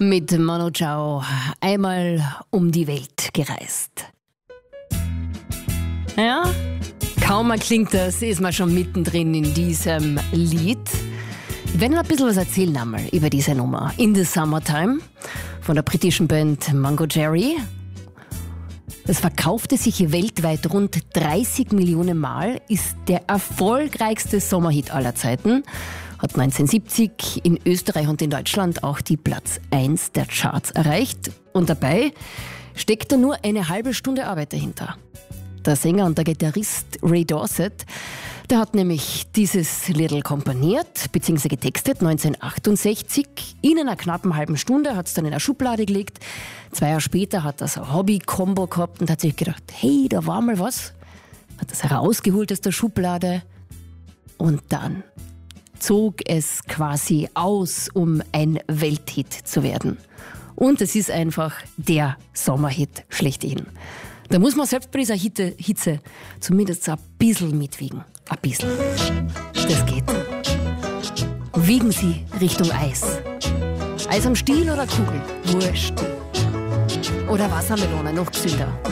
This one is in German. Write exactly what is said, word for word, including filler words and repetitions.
Mit Manu Chao einmal um die Welt gereist. Ja, kaum klingt das, ist man schon mittendrin in diesem Lied. Ich werde noch ein bisschen was erzählen einmal über diese Nummer. In the Summertime von der britischen Band Mungo Jerry. Das verkaufte sich weltweit rund dreißig Millionen Mal, ist der erfolgreichste Sommerhit aller Zeiten. Hat neunzehnhundertsiebzig in Österreich und in Deutschland auch die Platz eins der Charts erreicht. Und dabei steckt da nur eine halbe Stunde Arbeit dahinter. Der Sänger und der Gitarrist Ray Dorset, der hat nämlich dieses Lied komponiert bzw. getextet neunzehnhundertachtundsechzig. In einer knappen halben Stunde hat es dann in eine Schublade gelegt. Zwei Jahre später hat er so ein Hobby-Kombo gehabt und hat sich gedacht, hey, da war mal was. Hat das herausgeholt aus der Schublade und dann zog es quasi aus, um ein Welthit zu werden. Und es ist einfach der Sommerhit schlechthin. Da muss man selbst bei dieser Hitze, Hitze zumindest so ein bisschen mitwiegen. Ein bisschen. Das geht. Wiegen Sie Richtung Eis. Eis am Stiel oder Kugel? Wurscht. Oder Wassermelone, noch gesünder.